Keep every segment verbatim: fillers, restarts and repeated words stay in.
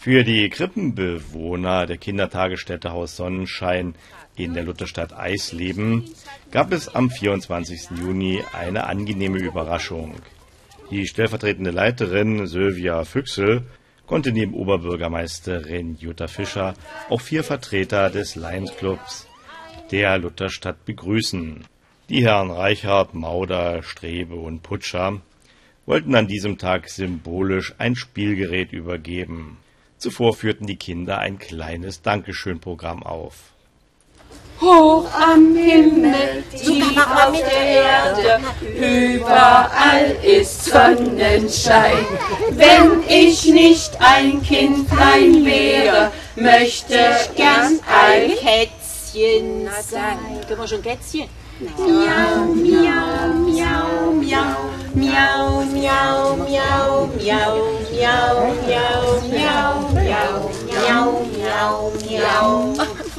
Für die Krippenbewohner der Kindertagesstätte Haus Sonnenschein in der Lutherstadt Eisleben gab es am vierundzwanzigsten Juni eine angenehme Überraschung. Die stellvertretende Leiterin Sylvia Füchsel konnte neben Oberbürgermeisterin Jutta Fischer auch vier Vertreter des Lions Clubs der Lutherstadt begrüßen. Die Herren Reichert, Mauder, Strebe und Putscher wollten an diesem Tag symbolisch ein Spielgerät übergeben. Zuvor führten die Kinder ein kleines Dankeschön-Programm auf. Hoch am Himmel, tief auf der Erde, überall ist Sonnenschein. Wenn ich nicht ein Kindlein wäre, möchte ich gern ein Kätzchen sein. Können wir schon Kätzchen? Miau, miau, miau, miau, miau, miau, miau, miau, miau, miau, miau, miau, miau, miau, miau.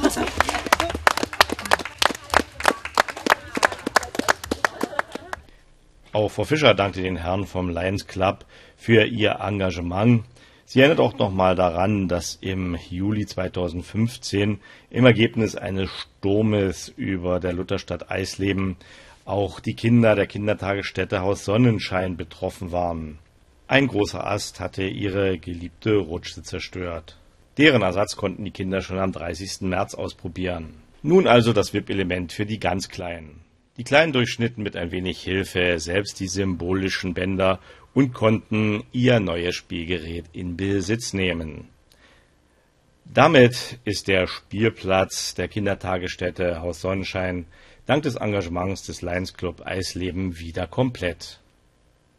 Auch Frau Fischer dankte den Herren vom Lions Club für ihr Engagement. Sie erinnert auch nochmal daran, dass im Juli zweitausendfünfzehn im Ergebnis eines Sturmes über der Lutherstadt Eisleben auch die Kinder der Kindertagesstätte Haus Sonnenschein betroffen waren. Ein großer Ast hatte ihre geliebte Rutsche zerstört. Deren Ersatz konnten die Kinder schon am dreißigsten März ausprobieren. Nun also das V I P-Element für die ganz Kleinen. Die Kleinen durchschnitten mit ein wenig Hilfe selbst die symbolischen Bänder und konnten ihr neues Spielgerät in Besitz nehmen. Damit ist der Spielplatz der Kindertagesstätte Haus Sonnenschein dank des Engagements des Lions Club Eisleben wieder komplett.